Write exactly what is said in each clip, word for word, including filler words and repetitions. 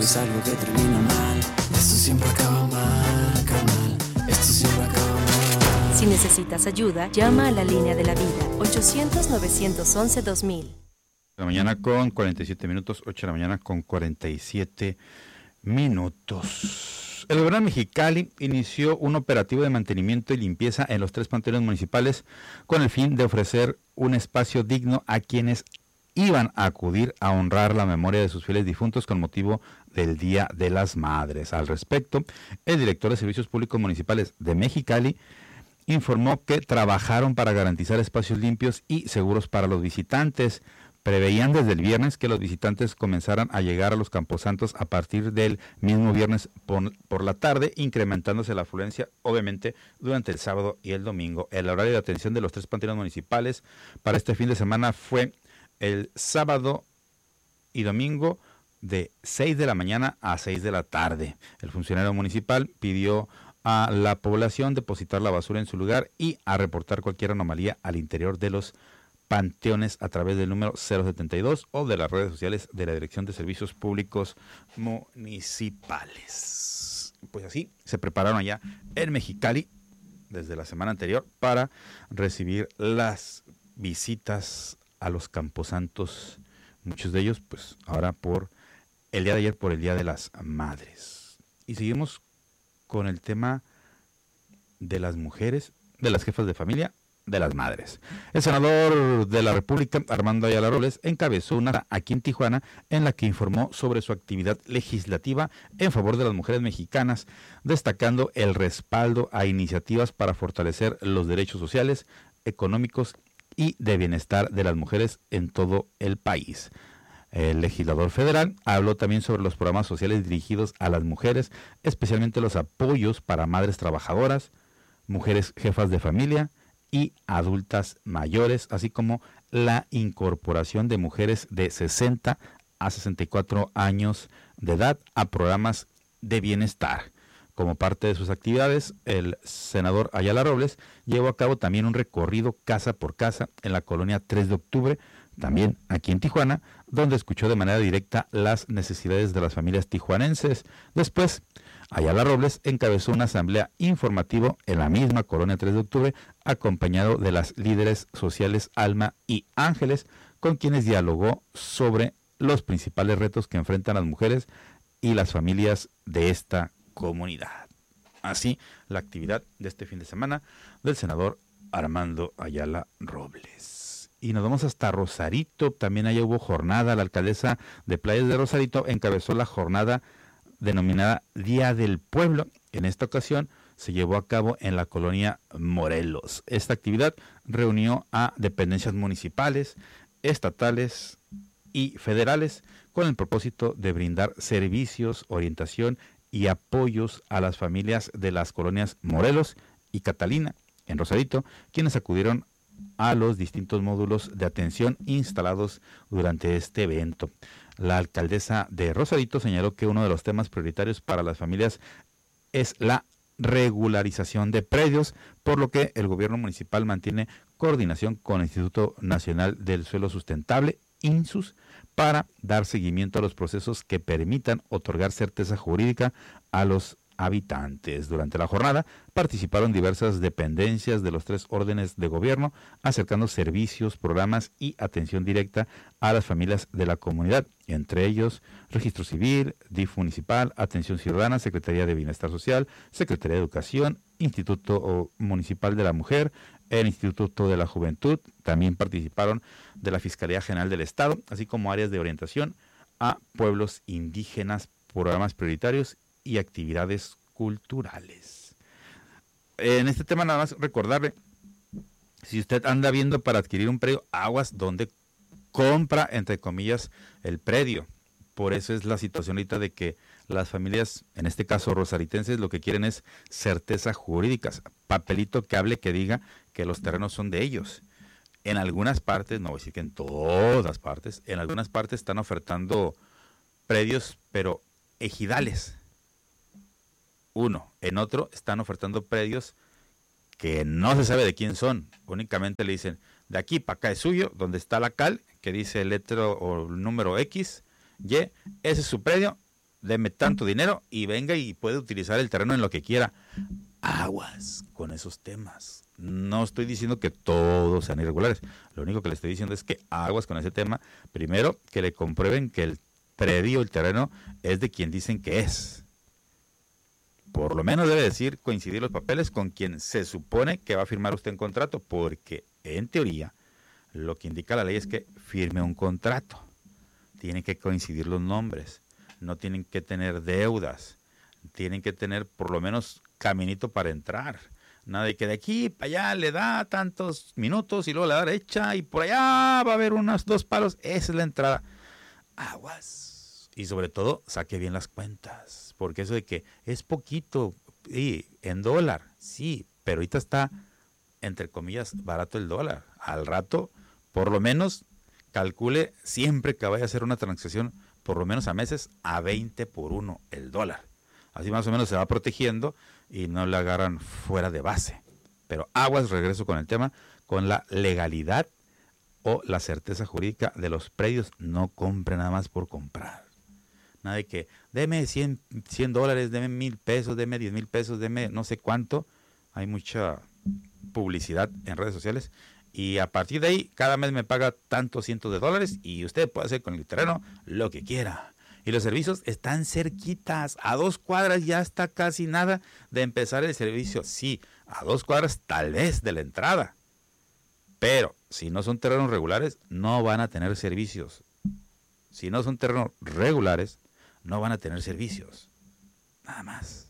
es algo que termina mal. Esto siempre acaba mal, carnal. Esto siempre acaba mal. Si necesitas ayuda, llama a la línea de la vida, ochocientos, novecientos once, dos mil. La mañana con cuarenta y siete minutos, ocho de la mañana con cuarenta y siete minutos. El gobierno de Mexicali inició un operativo de mantenimiento y limpieza en los tres panteones municipales con el fin de ofrecer un espacio digno a quienes iban a acudir a honrar la memoria de sus fieles difuntos con motivo del Día de las Madres. Al respecto, el director de Servicios Públicos Municipales de Mexicali informó que trabajaron para garantizar espacios limpios y seguros para los visitantes. Preveían desde el viernes que los visitantes comenzaran a llegar a los camposantos a partir del mismo viernes por, por la tarde, incrementándose la afluencia, obviamente, durante el sábado y el domingo. El horario de atención de los tres panteones municipales para este fin de semana fue el sábado y domingo de seis de la mañana a seis de la tarde. El funcionario municipal pidió a la población depositar la basura en su lugar y a reportar cualquier anomalía al interior de los panteones a través del número cero setenta y dos o de las redes sociales de la Dirección de Servicios Públicos Municipales. Pues así se prepararon allá en Mexicali desde la semana anterior para recibir las visitas a los camposantos, muchos de ellos pues ahora por el día de ayer por el Día de las Madres. Y seguimos con el tema de las mujeres, de las jefas de familia, de las madres. El senador de la República, Armando Ayala Robles, encabezó una aquí en Tijuana en la que informó sobre su actividad legislativa en favor de las mujeres mexicanas, destacando el respaldo a iniciativas para fortalecer los derechos sociales, económicos y de bienestar de las mujeres en todo el país. El legislador federal habló también sobre los programas sociales dirigidos a las mujeres, especialmente los apoyos para madres trabajadoras, mujeres jefas de familia y adultas mayores, así como la incorporación de mujeres de sesenta a sesenta y cuatro años de edad a programas de bienestar. Como parte de sus actividades, el senador Ayala Robles llevó a cabo también un recorrido casa por casa en la colonia tres de octubre, también aquí en Tijuana, donde escuchó de manera directa las necesidades de las familias tijuanenses. Después, Ayala Robles encabezó una asamblea informativa en la misma colonia tres de octubre, acompañado de las líderes sociales Alma y Ángeles, con quienes dialogó sobre los principales retos que enfrentan las mujeres y las familias de esta comunidad. Así, la actividad de este fin de semana del senador Armando Ayala Robles. Y nos vamos hasta Rosarito, también allá hubo jornada, la alcaldesa de Playas de Rosarito encabezó la jornada denominada Día del Pueblo. En esta ocasión se llevó a cabo en la colonia Morelos. Esta actividad reunió a dependencias municipales, estatales y federales con el propósito de brindar servicios, orientación y apoyos a las familias de las colonias Morelos y Catalina en Rosarito, quienes acudieron a los distintos módulos de atención instalados durante este evento. La alcaldesa de Rosarito señaló que uno de los temas prioritarios para las familias es la regularización de predios, por lo que el gobierno municipal mantiene coordinación con el Instituto Nacional del Suelo Sustentable, INSUS, para dar seguimiento a los procesos que permitan otorgar certeza jurídica a los habitantes. Durante la jornada participaron diversas dependencias de los tres órdenes de gobierno, acercando servicios, programas y atención directa a las familias de la comunidad, entre ellos Registro Civil, D I F municipal, Atención Ciudadana, Secretaría de Bienestar Social, Secretaría de Educación, Instituto Municipal de la Mujer, el Instituto de la Juventud. También participaron de la Fiscalía General del Estado, así como áreas de orientación a pueblos indígenas, programas prioritarios y actividades culturales. En este tema nada más recordarle, si usted anda viendo para adquirir un predio, aguas donde compra, entre comillas, el predio. Por eso es la situación ahorita de que las familias, en este caso rosaritenses, lo que quieren es certeza jurídica, papelito que hable, que diga que los terrenos son de ellos. En algunas partes, no voy a decir que en todas partes, en algunas partes están ofertando predios, pero ejidales. Uno, en otro están ofertando predios que no se sabe de quién son, únicamente le dicen, de aquí para acá es suyo, donde está la cal, que dice el letrero o el número X, Y, ese es su predio, deme tanto dinero y venga y puede utilizar el terreno en lo que quiera. Aguas con esos temas. No estoy diciendo que todos sean irregulares. Lo único que le estoy diciendo es que aguas con ese tema. Primero, que le comprueben que el predio, el terreno, es de quien dicen que es. Por lo menos debe decir, coincidir los papeles con quien se supone que va a firmar usted un contrato, porque en teoría lo que indica la ley es que firme un contrato. Tienen que coincidir los nombres, no tienen que tener deudas, tienen que tener por lo menos caminito para entrar. Nada de que de aquí para allá le da tantos minutos y luego le da derecha y por allá va a haber unos dos palos. Esa es la entrada. Aguas. Y sobre todo, saque bien las cuentas, porque eso de que es poquito, sí, en dólar, sí, pero ahorita está, entre comillas, barato el dólar. Al rato, por lo menos, calcule siempre que vaya a hacer una transacción, por lo menos a meses, a veinte por uno el dólar. Así más o menos se va protegiendo y no le agarran fuera de base. Pero aguas, regreso con el tema, con la legalidad o la certeza jurídica de los predios. No compre nada más por comprar. Nada de que, deme cien, cien dólares, deme mil pesos, deme diez mil pesos, deme no sé cuánto. Hay mucha publicidad en redes sociales. Y a partir de ahí, cada mes me paga tantos cientos de dólares y usted puede hacer con el terreno lo que quiera. Y los servicios están cerquitas, a dos cuadras ya está casi nada de empezar el servicio. Sí, a dos cuadras tal vez de la entrada. Pero si no son terrenos regulares, no van a tener servicios. Si no son terrenos regulares, no van a tener servicios. Nada más.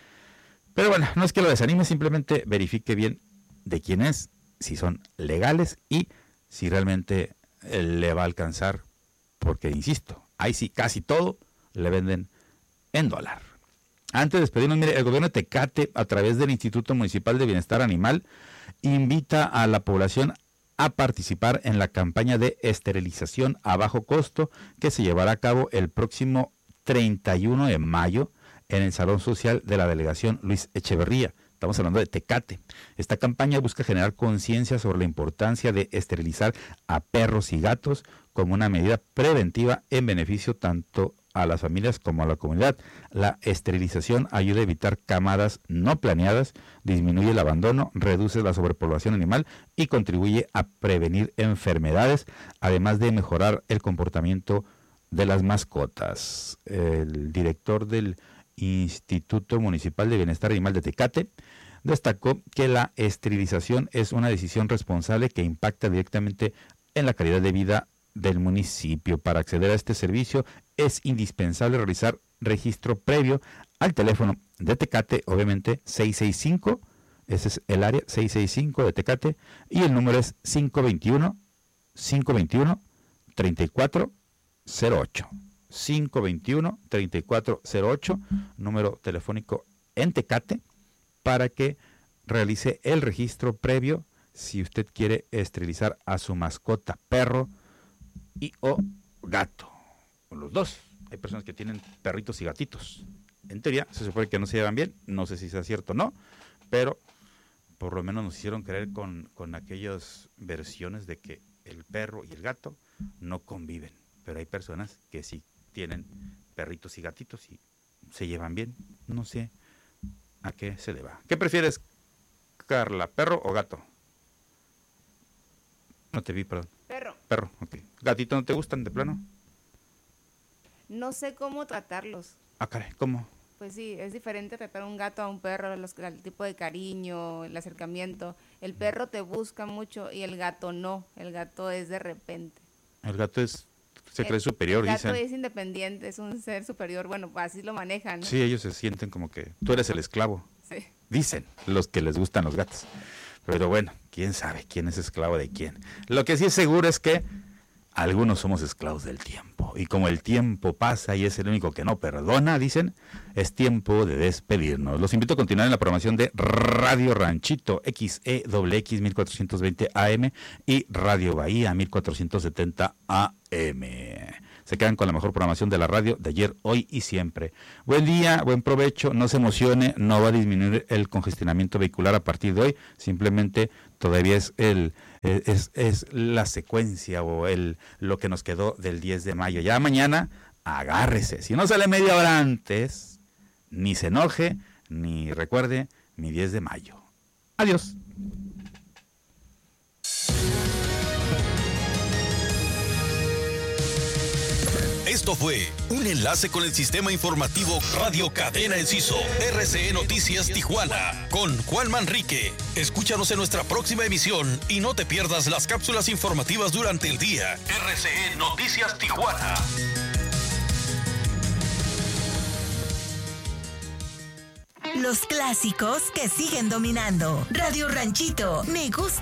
Pero bueno, no es que lo desanime, simplemente verifique bien de quién es, si son legales y si realmente le va a alcanzar. Porque, insisto, ahí sí, casi todo le venden en dólar. Antes de despedirnos, mire, el gobierno de Tecate, a través del Instituto Municipal de Bienestar Animal, invita a la población a participar en la campaña de esterilización a bajo costo que se llevará a cabo el próximo treinta y uno de mayo en el Salón Social de la Delegación Luis Echeverría. Estamos hablando de Tecate. Esta campaña busca generar conciencia sobre la importancia de esterilizar a perros y gatos como una medida preventiva en beneficio tanto a las familias como a la comunidad. La esterilización ayuda a evitar camadas no planeadas, disminuye el abandono, reduce la sobrepoblación animal y contribuye a prevenir enfermedades, además de mejorar el comportamiento de las mascotas. El director del Instituto Municipal de Bienestar Animal de Tecate destacó que la esterilización es una decisión responsable que impacta directamente en la calidad de vida del municipio. Para acceder a este servicio es indispensable realizar registro previo al teléfono de Tecate, obviamente seis seis cinco, ese es el área seis seis cinco de Tecate, y el número es cinco dos uno, cinco dos uno, tres cuatro cero ocho. cinco dos uno, tres cuatro cero ocho, número telefónico en Tecate, para que realice el registro previo si usted quiere esterilizar a su mascota, perro y o gato, o los dos. Hay personas que tienen perritos y gatitos. En teoría se supone que no se llevan bien, no sé si sea cierto o no, pero por lo menos nos hicieron creer con, con aquellas versiones de que el perro y el gato no conviven, pero hay personas que sí tienen perritos y gatitos y se llevan bien. No sé a qué se deba. ¿Qué prefieres, Carla, perro o gato? No te vi, perdón. Perro. Perro, ok. ¿Gatito no te gustan de plano? No sé cómo tratarlos. Ah, caray, ¿cómo? Pues sí, es diferente tratar a un gato a un perro, los, el tipo de cariño, el acercamiento. El perro te busca mucho y el gato no. El gato es de repente. El gato es, se cree el, superior, el gato dicen. es independiente, es un ser superior. Bueno, así lo manejan, ¿no? Sí, ellos se sienten como que tú eres el esclavo. Sí. Dicen los que les gustan los gatos. Pero bueno, quién sabe quién es esclavo de quién. Lo que sí es seguro es que algunos somos esclavos del tiempo. Y como el tiempo pasa y es el único que no perdona, dicen, es tiempo de despedirnos. Los invito a continuar en la programación de Radio Ranchito X E W X mil cuatrocientos veinte A M y Radio Bahía mil cuatrocientos setenta A M. Se quedan con la mejor programación de la radio de ayer, hoy y siempre. Buen día, buen provecho, no se emocione, no va a disminuir el congestionamiento vehicular a partir de hoy, simplemente todavía es el es, es la secuencia o el lo que nos quedó del diez de mayo. Ya mañana agárrese. Si no sale media hora antes, ni se enoje, ni recuerde mi diez de mayo. Adiós. Esto fue un enlace con el sistema informativo Radio Cadena Enciso, R C E Noticias Tijuana, con Juan Manrique. Escúchanos en nuestra próxima emisión y no te pierdas las cápsulas informativas durante el día. R C E Noticias Tijuana. Los clásicos que siguen dominando. Radio Ranchito, me gusta.